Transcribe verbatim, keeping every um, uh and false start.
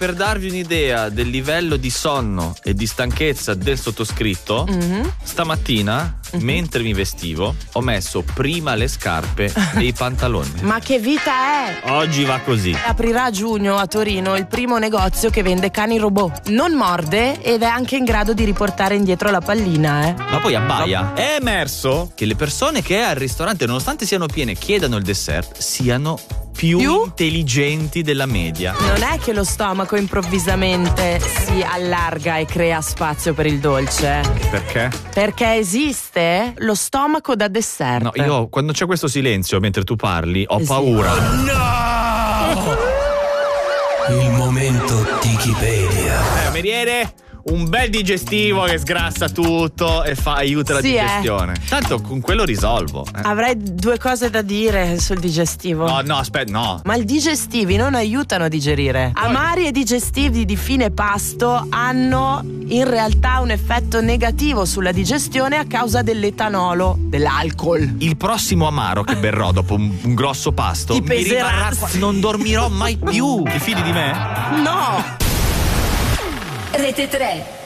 per darvi un'idea del livello di sonno e di stanchezza del sottoscritto, mm-hmm. stamattina, mm-hmm. mentre mi vestivo, ho messo prima le scarpe e i pantaloni. Ma che vita è? Oggi va così. Aprirà a giugno a Torino il primo negozio che vende cani robot. Non morde ed è anche in grado di riportare indietro la pallina, eh. Ma poi abbaia. È emerso che le persone che al ristorante, nonostante siano piene, chiedano il dessert, siano più, più intelligenti della media. Non è che lo stomaco improvvisamente si allarga e crea spazio per il dolce. Perché? Perché esiste lo stomaco da dessert. No, io quando c'è questo silenzio mentre tu parli ho esiste. paura. Oh, no! Il momento Tikipedia. Eh, cameriere, un bel digestivo che sgrassa tutto e fa, aiuta la sì, digestione. Eh. Tanto con quello risolvo. Eh. Avrei due cose da dire sul digestivo. No, no, aspetta, no. Ma i digestivi non aiutano a digerire. Poi... Amari e digestivi di fine pasto hanno in realtà un effetto negativo sulla digestione a causa dell'etanolo, dell'alcol. Il prossimo amaro che berrò dopo un, un grosso pasto Ti mi rimarrà qua, non dormirò mai più. Ti fidi di me? No. Rete tre.